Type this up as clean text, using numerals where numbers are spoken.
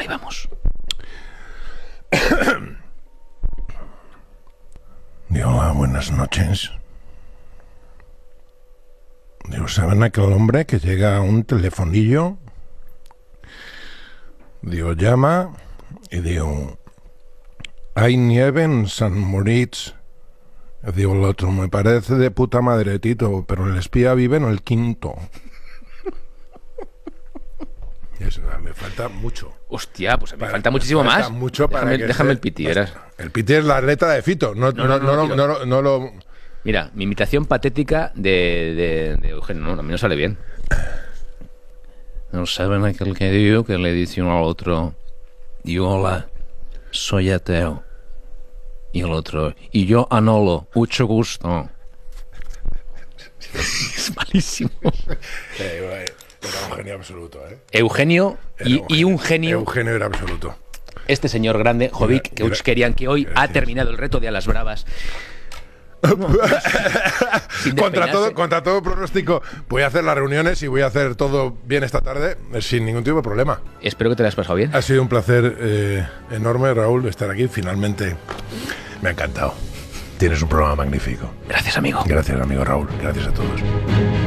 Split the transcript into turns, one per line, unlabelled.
Ahí vamos.
Hola, buenas noches. Digo, ¿saben aquel hombre que llega a un telefonillo? Digo, llama y digo, ¿hay nieve en San Moritz? Digo, el otro, me parece de puta madre, Tito, pero el espía vive en el quinto. Me falta mucho.
Hostia, pues me falta muchísimo más.
Mucho para
déjame el piti, verás.
El piti es la letra de Fito. No lo...
Mira, mi imitación patética de Eugenio, no, a mí no sale bien. No saben aquel que digo que le dice uno al otro, y hola, soy ateo. Y el otro, y yo Anolo, mucho gusto. Es malísimo.
Era un genio absoluto, ¿eh?
Eugenio y un genio.
Eugenio era absoluto.
Este señor grande, Jovic, que querían que hoy ha terminado el reto de a las bravas.
Contra todo pronóstico, voy a hacer las reuniones y voy a hacer todo bien esta tarde sin ningún tipo de problema.
Espero que te lo hayas pasado bien.
Ha sido un placer enorme, Raúl, estar aquí. Finalmente me ha encantado. Tienes un programa magnífico.
Gracias, amigo.
Gracias, amigo Raúl. Gracias a todos.